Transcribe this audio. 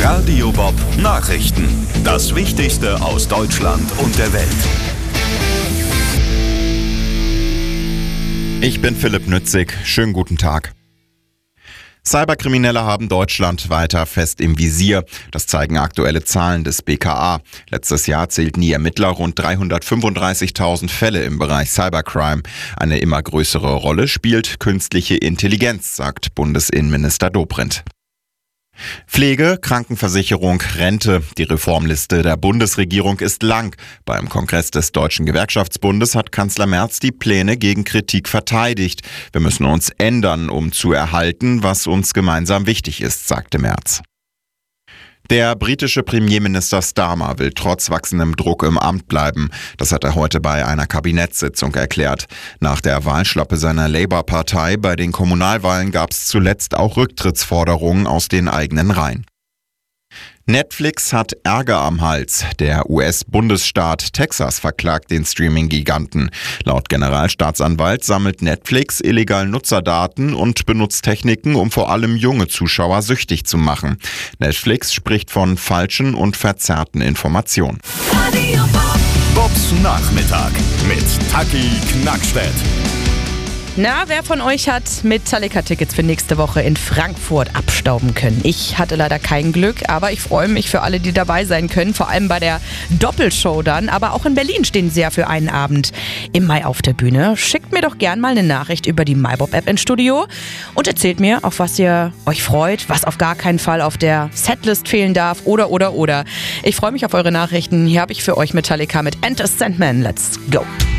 Radio Bob Nachrichten. Das Wichtigste aus Deutschland und der Welt. Ich bin Philipp Nützig. Schönen guten Tag. Cyberkriminelle haben Deutschland weiter fest im Visier. Das zeigen aktuelle Zahlen des BKA. Letztes Jahr zählten die Ermittler rund 335.000 Fälle im Bereich Cybercrime. Eine immer größere Rolle spielt künstliche Intelligenz, sagt Bundesinnenminister Dobrindt. Pflege, Krankenversicherung, Rente. Die Reformliste der Bundesregierung ist lang. Beim Kongress des Deutschen Gewerkschaftsbundes hat Kanzler Merz die Pläne gegen Kritik verteidigt. Wir müssen uns ändern, um zu erhalten, was uns gemeinsam wichtig ist, sagte Merz. Der britische Premierminister Starmer will trotz wachsendem Druck im Amt bleiben. Das hat er heute bei einer Kabinettssitzung erklärt. Nach der Wahlschlappe seiner Labour-Partei bei den Kommunalwahlen gab es zuletzt auch Rücktrittsforderungen aus den eigenen Reihen. Netflix hat Ärger am Hals. Der US-Bundesstaat Texas verklagt den Streaming-Giganten. Laut Generalstaatsanwalt sammelt Netflix illegal Nutzerdaten und benutzt Techniken, um vor allem junge Zuschauer süchtig zu machen. Netflix spricht von falschen und verzerrten Informationen. Bobs Nachmittag mit Taki Knackstedt. Na, wer von euch hat Metallica-Tickets für nächste Woche in Frankfurt abstauben können? Ich hatte leider kein Glück, aber ich freue mich für alle, die dabei sein können, vor allem bei der Doppelshow dann. Aber auch in Berlin stehen sie ja für einen Abend im Mai auf der Bühne. Schickt mir doch gern mal eine Nachricht über die MyBob-App ins Studio und erzählt mir, auf was ihr euch freut, was auf gar keinen Fall auf der Setlist fehlen darf oder. Ich freue mich auf eure Nachrichten. Hier habe ich für euch Metallica mit Enter Sandman. Let's go!